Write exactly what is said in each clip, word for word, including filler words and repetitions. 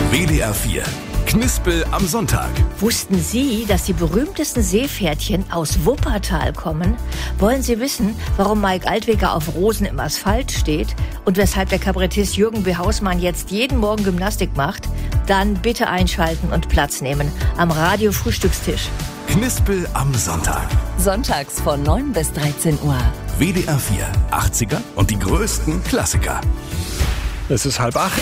W D R vier. Knispel am Sonntag. Wussten Sie, dass die berühmtesten Seepferdchen aus Wuppertal kommen? Wollen Sie wissen, warum Mike Altweger auf Rosen im Asphalt steht und weshalb der Kabarettist Jürgen B. Hausmann jetzt jeden Morgen Gymnastik macht? Dann bitte einschalten und Platz nehmen am Radio-Frühstückstisch. Knispel am Sonntag. Sonntags von neun bis dreizehn Uhr. W D R vier. achtziger und die größten Klassiker. Es ist halb acht.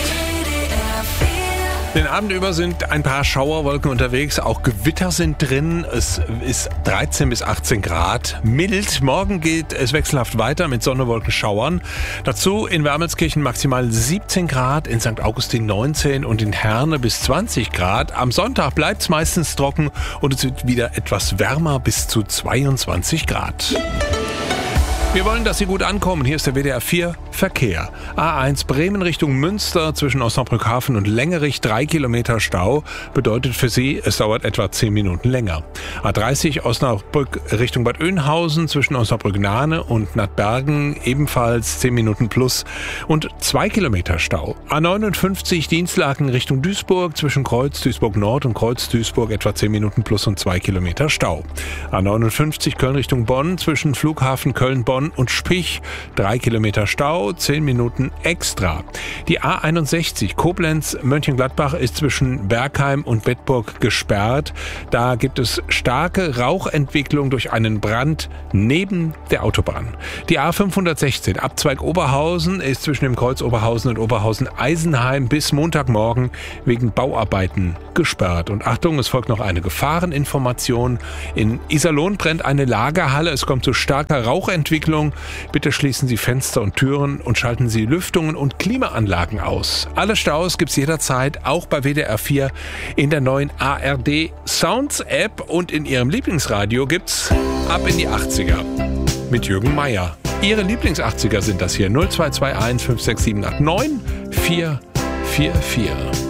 Den Abend über sind ein paar Schauerwolken unterwegs, auch Gewitter sind drin. Es ist dreizehn bis achtzehn Grad, mild. Morgen geht es wechselhaft weiter mit Sonne, Wolken, Schauern. Dazu in Wermelskirchen maximal siebzehn Grad, in Sankt Augustin neunzehn und in Herne bis zwanzig Grad. Am Sonntag bleibt es meistens trocken und es wird wieder etwas wärmer, bis zu zweiundzwanzig Grad. Wir wollen, dass Sie gut ankommen. Hier ist der W D R vier Verkehr. A eins Bremen Richtung Münster zwischen Osnabrück-Hafen und Längerich drei Kilometer Stau. Bedeutet für Sie, es dauert etwa zehn Minuten länger. A dreißig Osnabrück Richtung Bad Oeynhausen zwischen Osnabrück-Nahne und Nattbergen ebenfalls zehn Minuten plus und zwei Kilometer Stau. A neunundfünfzig Dienstlaken Richtung Duisburg zwischen Kreuz Duisburg Nord und Kreuz Duisburg etwa zehn Minuten plus und zwei Kilometer Stau. A neunundfünfzig Köln Richtung Bonn zwischen Flughafen Köln-Bonn und Spich, drei Kilometer Stau, zehn Minuten extra. Die A einundsechzig Koblenz-Mönchengladbach ist zwischen Bergheim und Bedburg gesperrt. Da gibt es starke Rauchentwicklung durch einen Brand neben der Autobahn. Die A fünfhundertsechzehn Abzweig Oberhausen ist zwischen dem Kreuz Oberhausen und Oberhausen-Eisenheim bis Montagmorgen wegen Bauarbeiten gesperrt. Und Achtung, es folgt noch eine Gefahreninformation. In Iserlohn brennt eine Lagerhalle. Es kommt zu starker Rauchentwicklung. Bitte schließen Sie Fenster und Türen und schalten Sie Lüftungen und Klimaanlagen aus. Alle Staus gibt's jederzeit, auch bei W D R vier, in der neuen A R D Sounds App und in Ihrem Lieblingsradio gibt's Ab in die achtziger mit Jürgen Meier. Ihre Lieblings-achtziger sind das hier null zwei zwei eins fünf sechs sieben acht neun vier vier vier.